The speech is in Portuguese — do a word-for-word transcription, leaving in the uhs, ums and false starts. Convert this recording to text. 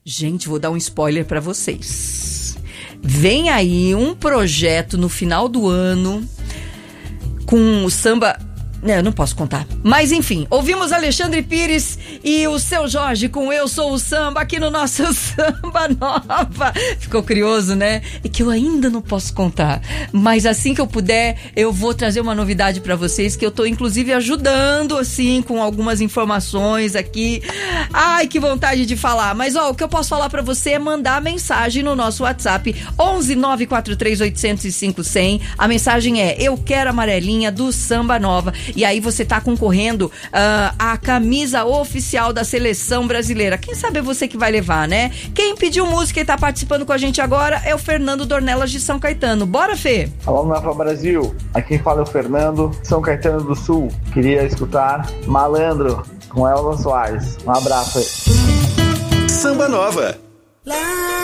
Gente, vou dar um spoiler pra vocês. Vem aí um projeto no final do ano com o samba... Não, não posso contar. Mas enfim, ouvimos Alexandre Pires e o Seu Jorge com Eu Sou o Samba aqui no nosso Samba Nova. Ficou curioso, né? É que eu ainda não posso contar. Mas assim que eu puder, eu vou trazer uma novidade pra vocês, que eu tô inclusive ajudando, assim, com algumas informações aqui. Ai, que vontade de falar. Mas ó, o que eu posso falar pra você é mandar mensagem no nosso WhatsApp onze nove quatro três oito zero zero cinco zero zero. A mensagem é: eu quero amarelinha do Samba Nova. E aí você tá concorrendo uh, à camisa oficial da Seleção Brasileira. Quem sabe é você que vai levar, né? Quem pediu música e tá participando com a gente agora é o Fernando Dornelas de São Caetano. Bora, Fê? Alô, Nova Brasil. Aqui quem fala é o Fernando, São Caetano do Sul. Queria escutar Malandro com Elba Soares. Um abraço aí. Samba Nova.